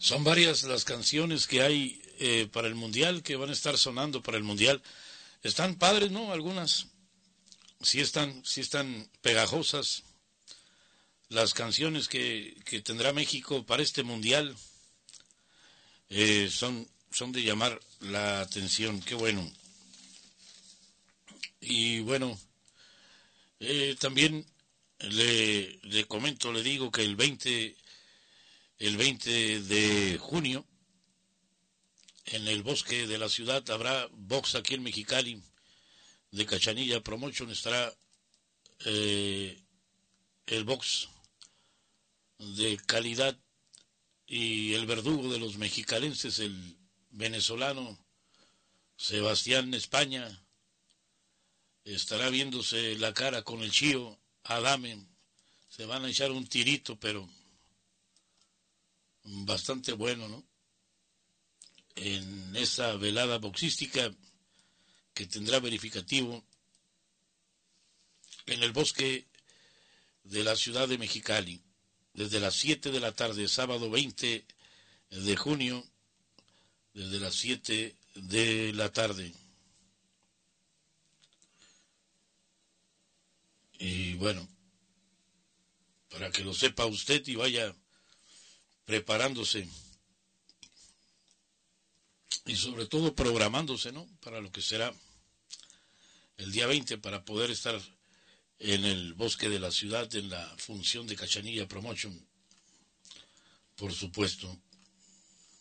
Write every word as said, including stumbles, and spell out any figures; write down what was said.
Son varias las canciones que hay eh, para el Mundial, que van a estar sonando para el Mundial. Están padres, ¿no? Algunas sí están, sí están pegajosas. Las canciones que, que tendrá México para este Mundial eh, son, son de llamar la atención. Qué bueno. Y bueno, eh, también le, le comento, le digo que el veinte, el veinte de junio, en el bosque de la ciudad habrá box aquí en Mexicali, de Cachanilla Promotion. Estará eh, el box de calidad y el verdugo de los mexicalenses, el venezolano Sebastián España, estará viéndose la cara con el Chío Adame. Se van a echar un tirito, pero bastante bueno, ¿no? En esa velada boxística que tendrá verificativo en el bosque de la ciudad de Mexicali, desde las siete de la tarde, sábado veinte de junio, desde las siete de la tarde. Y bueno, para que lo sepa usted y vaya preparándose y sobre todo programándose, ¿no? Para lo que será el día veinte, para poder estar en el bosque de la ciudad en la función de Cachanilla Promotion, por supuesto.